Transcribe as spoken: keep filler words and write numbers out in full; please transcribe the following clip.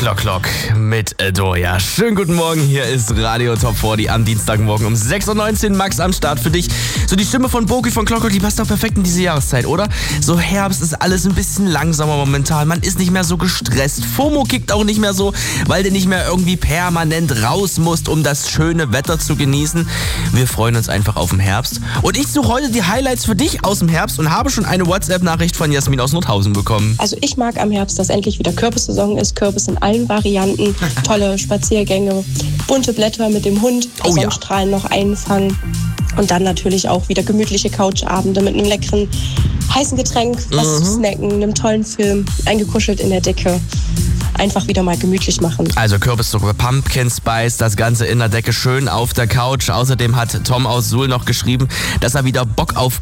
Clock Clock mit Doja. Schönen guten Morgen, hier ist Radio Top vierzig am Dienstagmorgen um sechs Uhr neunzehn. Max am Start für dich. So die Stimme von Boki von Clock Clock, die passt doch perfekt in diese Jahreszeit, oder? So Herbst ist alles ein bisschen langsamer momentan. Man ist nicht mehr so gestresst. FOMO kickt auch nicht mehr so, weil du nicht mehr irgendwie permanent raus musst, um das schöne Wetter zu genießen. Wir freuen uns einfach auf den Herbst. Und ich suche heute die Highlights für dich aus dem Herbst und habe schon eine WhatsApp-Nachricht von Jasmin aus Nordhausen bekommen. Also ich mag am Herbst, dass endlich wieder Kürbissaison ist. Kürbis in allen Varianten, tolle Spaziergänge, bunte Blätter mit dem Hund, die Oh ja. Sonnenstrahlen noch einfangen und dann natürlich auch wieder gemütliche Couchabende mit einem leckeren heißen Getränk, was Mhm. zu snacken, einem tollen Film, eingekuschelt in der Decke. Einfach wieder mal gemütlich machen. Also Kürbissuppe, Pumpkin Spice, das Ganze in der Decke schön auf der Couch. Außerdem hat Tom aus Suhl noch geschrieben, dass er wieder Bock auf